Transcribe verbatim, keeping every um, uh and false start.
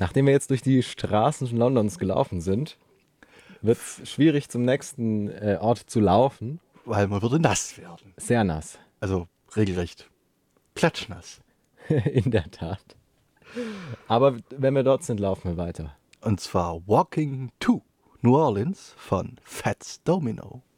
Nachdem wir jetzt durch die Straßen Londons gelaufen sind, wird es schwierig, zum nächsten äh, Ort zu laufen. Weil man würde nass werden. Sehr nass. Also regelrecht platschnass. In der Tat. Aber wenn wir dort sind, laufen wir weiter. Und zwar Walking to New Orleans von Fats Domino.